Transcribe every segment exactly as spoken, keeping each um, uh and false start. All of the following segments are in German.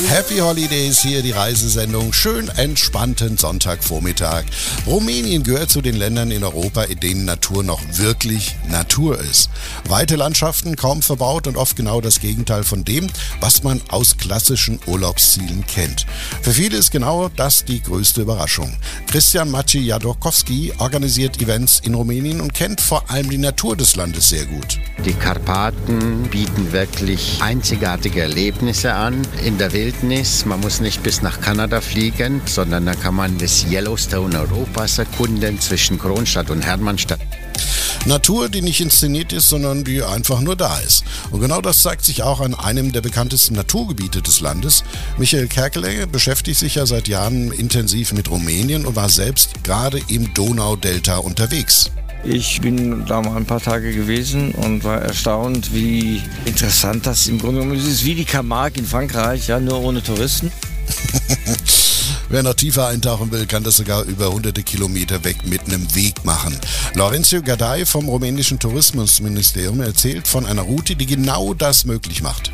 Happy Holidays, hier die Reisesendung. Schön entspannten Sonntagvormittag. Rumänien gehört zu den Ländern in Europa, in denen Natur noch wirklich Natur ist. Weite Landschaften, kaum verbaut und oft genau das Gegenteil von dem, was man aus klassischen Urlaubszielen kennt. Für viele ist genau das die größte Überraschung. Christian Maciej-Jadorkowski organisiert Events in Rumänien und kennt vor allem die Natur des Landes sehr gut. Die Karpaten bieten wirklich einzigartige Erlebnisse an in der Wildnis. Man muss nicht bis nach Kanada fliegen, sondern da kann man das Yellowstone Europas erkunden zwischen Kronstadt und Hermannstadt. Natur, die nicht inszeniert ist, sondern die einfach nur da ist. Und genau das zeigt sich auch an einem der bekanntesten Naturgebiete des Landes. Michael Kerkeler beschäftigt sich ja seit Jahren intensiv mit Rumänien und war selbst gerade im Donaudelta unterwegs. Ich bin da mal ein paar Tage gewesen und war erstaunt, wie interessant das im Grunde genommen ist. Es ist wie die Camargue in Frankreich, ja, nur ohne Touristen. Wer noch tiefer eintauchen will, kann das sogar über hunderte Kilometer weg mit einem Weg machen. Laurențiu Gardai vom rumänischen Tourismusministerium erzählt von einer Route, die genau das möglich macht.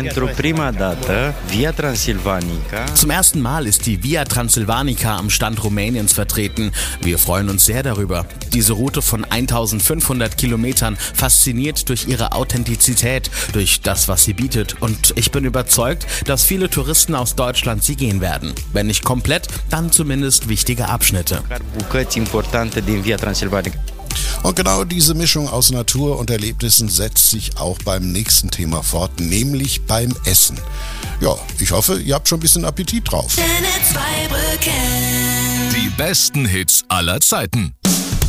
Zum ersten Mal ist die Via Transsilvanica am Stand Rumäniens vertreten. Wir freuen uns sehr darüber. Diese Route von eintausendfünfhundert Kilometern fasziniert durch ihre Authentizität, durch das, was sie bietet. Und ich bin überzeugt, dass viele Touristen aus Deutschland sie gehen werden. Wenn nicht komplett, dann zumindest wichtige Abschnitte. Und genau diese Mischung aus Natur und Erlebnissen setzt sich auch beim nächsten Thema fort, nämlich beim Essen. Ja, ich hoffe, ihr habt schon ein bisschen Appetit drauf. Die besten Hits aller Zeiten.